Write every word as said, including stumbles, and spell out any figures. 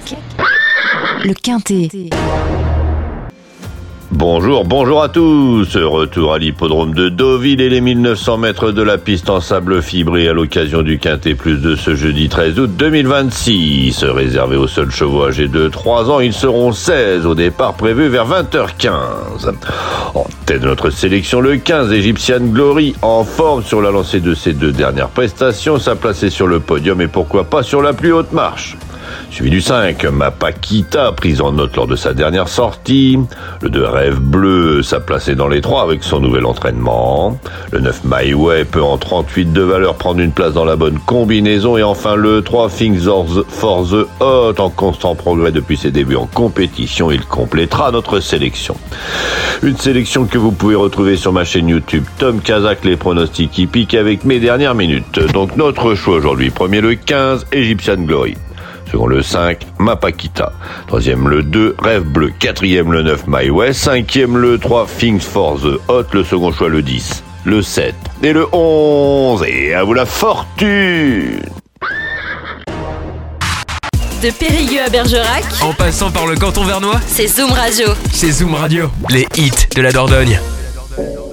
le Quintet. Bonjour, bonjour à tous. Retour à l'hippodrome de Deauville et les mille neuf cents mètres de la piste en sable fibré à l'occasion du Quintet Plus de ce jeudi treize août deux mille vingt-six. Réservé aux seuls chevaux âgés de trois ans, ils seront seize au départ prévu vers vingt heures quinze. En tête de notre sélection, le quinze, Egyptian Glory, en forme sur la lancée de ses deux dernières prestations, sa place est sur le podium et pourquoi pas sur la plus haute marche. Suivi du cinq, Mapakita, prise en note lors de sa dernière sortie. Le deux, Rêve Bleu, sa place est dans les trois avec son nouvel entraînement. Le neuf, My Way, peut en trente-huit de valeur prendre une place dans la bonne combinaison. Et enfin le trois, Things for the Hot, en constant progrès depuis ses débuts en compétition. Il complétera notre sélection. Une sélection que vous pouvez retrouver sur ma chaîne YouTube Tom Kazak, les pronostics hippiques avec mes dernières minutes. Donc notre choix aujourd'hui, premier le quinze, Egyptian Glory. Second le cinq, Mapakita. Troisième le deux, Rêve Bleu. Quatrième le neuf, My Way. Cinquième le trois, Things for the Hot. Le second choix le dix, le sept et le onze. Et à vous la fortune! De Périgueux à Bergerac, en passant par le canton vernois, c'est Zoom Radio. c'est Zoom Radio, les hits de la Dordogne.